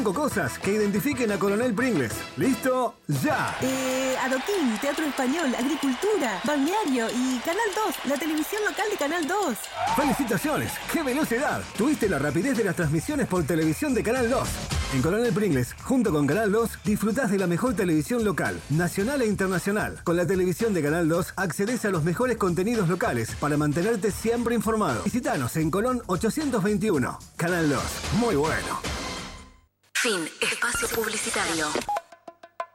5 cosas que identifiquen a Coronel Pringles. ¿Listo? ¡Ya! Adoquín, teatro español, agricultura, balneario y Canal 2, la televisión local de Canal 2. ¡Felicitaciones! ¡Qué velocidad! Tuviste la rapidez de las transmisiones por televisión de Canal 2. En Coronel Pringles, junto con Canal 2, disfrutás de la mejor televisión local, nacional e internacional. Con la televisión de Canal 2, accedes a los mejores contenidos locales para mantenerte siempre informado. Visítanos en Colón 821. Canal 2. Muy bueno. Fin. Espacio publicitario.